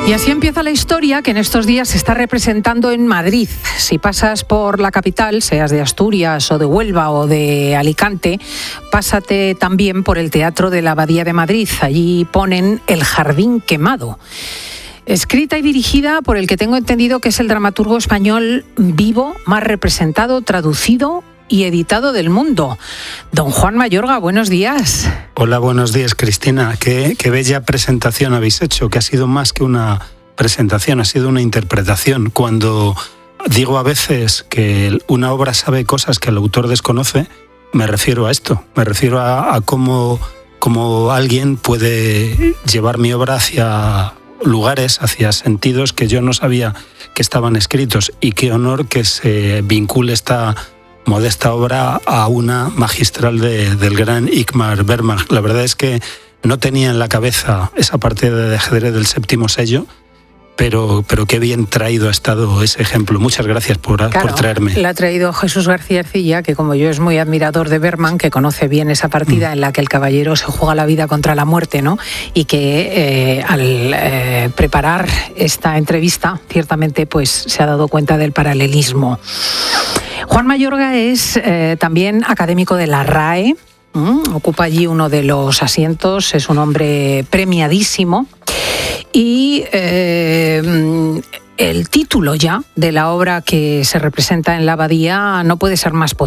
Y así empieza la historia que en estos días se está representando en Madrid. Si pasas por la capital, seas de Asturias o de Huelva o de Alicante, pásate también por el Teatro de la Abadía de Madrid. Allí ponen El Jardín Quemado. Escrita y dirigida por el que tengo entendido que es el dramaturgo español vivo, más representado, traducido y editado del mundo. Don Juan Mayorga, buenos días. Hola, buenos días, Cristina. Qué bella presentación habéis hecho, que ha sido más que una presentación, ha sido una interpretación. Cuando digo a veces que una obra sabe cosas que el autor desconoce, me refiero a esto, me refiero a cómo alguien puede llevar mi obra hacia lugares, hacia sentidos que yo no sabía que estaban escritos, y qué honor que se vincule esta modesta obra a una magistral del gran Ingmar Bergman. La verdad es que no tenía en la cabeza esa partida de ajedrez del séptimo sello, pero qué bien traído ha estado ese ejemplo. Muchas gracias por traerme. La ha traído Jesús García Ercilla, que como yo es muy admirador de Bergman, que conoce bien esa partida en la que el caballero se juega la vida contra la muerte, ¿no? Y que al preparar esta entrevista, ciertamente pues se ha dado cuenta del paralelismo. Juan Mayorga es también académico de la RAE, ocupa allí uno de los asientos, es un hombre premiadísimo y el título ya de la obra que se representa en la Abadía no puede ser más